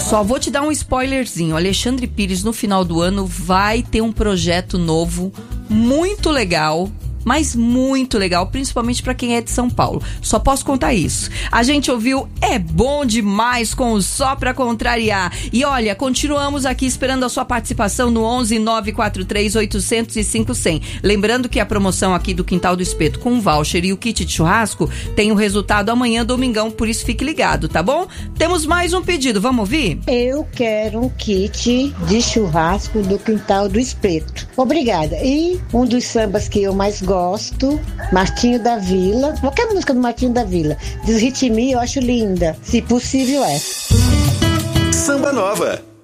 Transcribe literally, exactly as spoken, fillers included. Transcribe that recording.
Só vou te dar um spoilerzinho. O Alexandre Pires, no final do ano, vai ter um projeto novo, muito legal, mas muito legal, principalmente pra quem é de São Paulo. Só posso contar isso. A gente ouviu É Bom Demais com o Só Pra Contrariar. E olha, continuamos aqui esperando a sua participação no onze nove quatro três oito zero zero cinco zero zero. Lembrando que a promoção aqui do Quintal do Espeto com o voucher e o kit de churrasco tem o resultado amanhã, domingão, por isso fique ligado, tá bom? Temos mais um pedido, vamos ouvir? Eu quero um kit de churrasco do Quintal do Espeto. Obrigada. E um dos sambas que eu mais gosto Gosto, Martinho da Vila, qualquer música do Martinho da Vila, Desritmia, eu acho linda, se possível essa. Samba Nova.